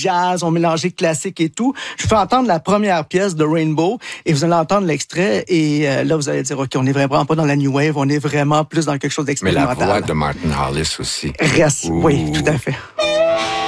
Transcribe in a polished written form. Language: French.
jazz, on mélangeait classique et tout. Je fais entendre la première pièce de Rainbow et vous allez entendre l'extrait et là, vous allez dire, OK, on n'est vraiment pas dans la New Wave, on est vraiment plus dans quelque chose Mais la d'expérimental. voix de Martin Hollis aussi. Reste, oui, tout à fait.